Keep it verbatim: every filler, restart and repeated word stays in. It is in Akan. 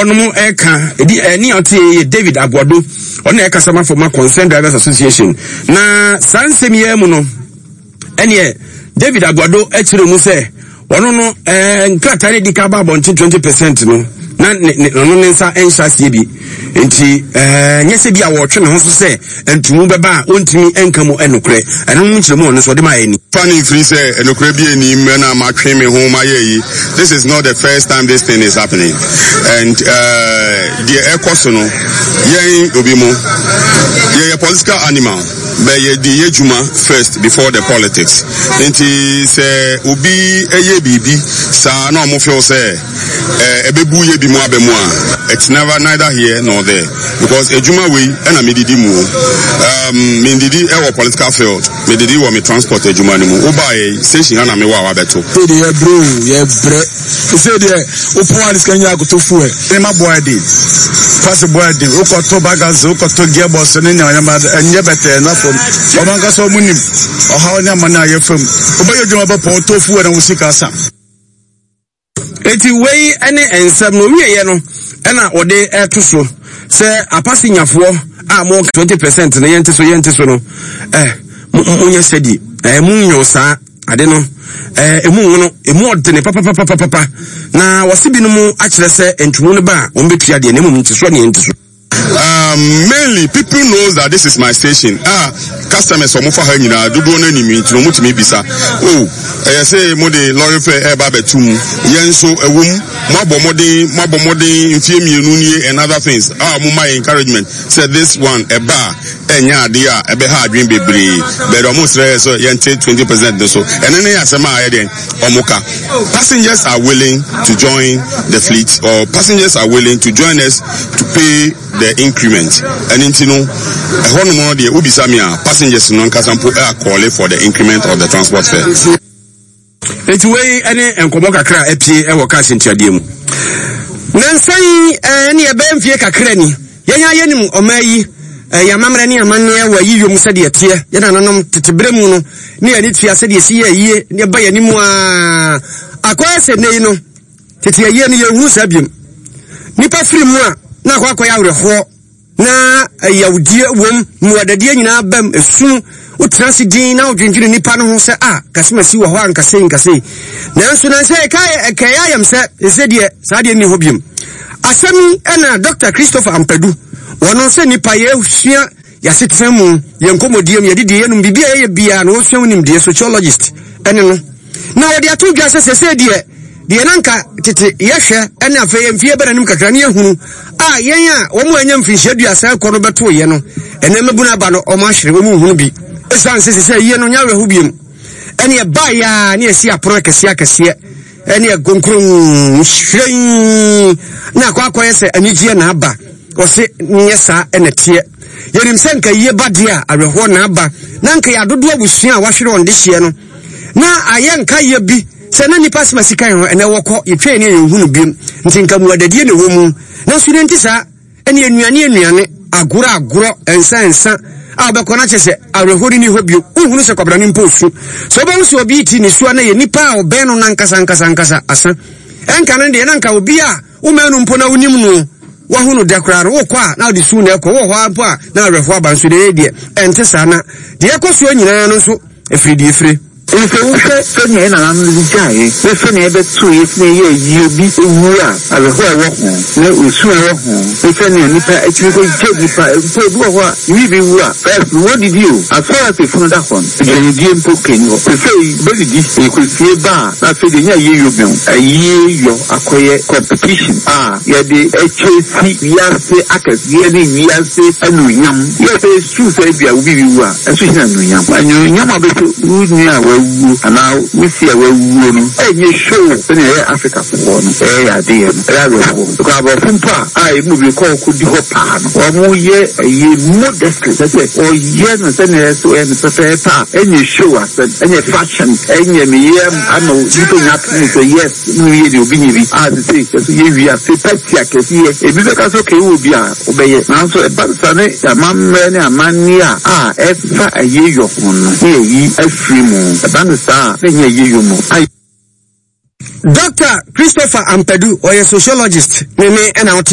onomo eka edi eni ote David Agwado ono eka sama for ma Concerned Drivers Association na sansem ye mu no ene David Agwado ekire mu se ono no eh nkrata ne dika ba bon twenty percent no na no nsa enhyase bi enti eh nyese bi a wotwe ne ho so se entumu beba ontimi enkamu enokre eno mu nkyeremu ono so de ma eni funny free say enokre bi eni na ma twe me ho ma ye. This is not the first time this thing is happening, and uh the ekoso no yen obi mo ye a political animal but ye the yejuma first before the politics. Enti say obi eye bibi sa na mo feel say eh ebebu ye bi mo abemu a it's never neither here nor there, because ejuma we na me didi mu um me didi e wo political field me didi wo me transport ejuma ni mu obaye station na me wa wa beto say the bro ye bre say the open one is kanya go to fuel e ma boy dey pass boy dey o ko to bagazo o ko to gearbox ni nya ma enye bete na from o man ka so munim o ha nya ma na ye fam obaye ejuma ba pon to fuel na wo sika sa eti wei ene ensam no wiye no ena ode eto so se apasi nyafo a mo twenty percent na yente so yente so no eh munye sedi eh munyo sa ade no eh emu no emu ode ne papa papa papa na wasibi no mu a kire se entumu no ba on betua de ne mu nti so ne yente so. Um, mainly people knows that this is my station. Ah, customers omo fa ha nyina dodo na nimi nti no mutimi bisa. Oh, eh say mo de lorry fare e ba betum. Yen so ewum, mo abomode, mo abomode mfie mienu nie and other things. Ah, mo my encouragement. Say this one e ba enya ade a e be ha adwen bebre. But almost so yen take twenty percent so. And then asema aye den omoka. Passengers are willing to join the fleet, or passengers are willing to join us to pay the increment, and into no a whole more the ubisamia passengers non casampo are calling for the increment of the transport fare. It's way any and komoka cry a pay a workers in Tiadium. Nansai any a benfia cacreni, Yaya Yenim or May, a Yamamani, a man where you said your tear, Yananum Tibremuno, near Nitia said you see a year nearby anymore. Acquire said no, Titia Yen, you sabium. Nipa free moi. Na kwa kwa ya reho na yawdie wom muadade nyina bam esu utrasi din na odwendwene nipa no ho se ah kasemasi wo ho ankase nkase nanso na se kai kai ayam se se de sa de ni hobiem asem ena Doctor Christopher Ampadu wono se nipa ye hua ya setfemu ye nkomodiem ye didi yenum bibia ye bia na wo hua nim de sociologist ene no na wo de atodwa se se de de nanka tete yehwe ene afeye mfie beranim kakra ne ehunu ah yen a wo mo anya mfihye duasa ko no beto ye no ene mebuna ba no o ma hwere wo mu hunu bi esan se se ye no nyawe hu biem ene ba ya ne esi apro kese akese ene gonkron hweren na kwa kwa yese anigye na aba o se nyesa ene tie yenim senka ye bade a aweho na aba nanka ya dodo abusua a wahwere on de hye no na ayenka ye bi se na nipa smasika ho ene wokọ yetwe ne yehunu biem nti nka muadadie ne wo mu na studenti sa ene anuane anuane agoro agoro ensa ensa a obekọ na chese arehori ni hobio uhunu se kwabra ni mposu so ba nso obi ti ni suwa na ye nipa a obe no nankasa nkasa nkasa asa enka no de na nka obi a wo manu mpo na unim no wo hunu dekra wo kwa na odi su na ekọ wo ho ampo a na areho abanso de de ente sa na de ekoso nyina no so efridi efre If you say, Sonny and I'm the guy, the Sonny ever two if you be a wura, I will walk home, no, we soon walk home. If any nipa actually take the fire, you be wura. First, what did you? As far as the phone that one, the Indian poking, to say, very deep, you could see a bar, that's the year you know, a year your acquire competition. Ah, yeah, the H A C, we are say, Akas, yearly, we are say, and we yam. Yes, it's true, say, we are with you, and so yam. And you yam a bit good near. And now we see a way and you show in Africa for one, eh, dear, because our Pumpa, I move call could you hop or more year a year modestly, that's it, or yen and then so and and you show us and your fashion, and your year, I know you can have to say yes, no, you'll be as it is, we are say petty, I can see it, if it's okay, will be obey it. Now, so about Sunday, a man, a man, ah, a year, your own, here, a free moon. Doctor Christopher Ampadu, or a sociologist, me and out